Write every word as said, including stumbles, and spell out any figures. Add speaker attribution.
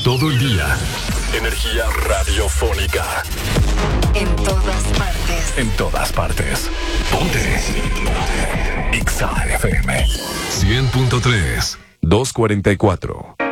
Speaker 1: todo el día. Energía radiofónica.
Speaker 2: En todas partes.
Speaker 1: En todas partes. Ponte. Ponte. Exa F M. cien punto tres. doscientos cuarenta y cuatro.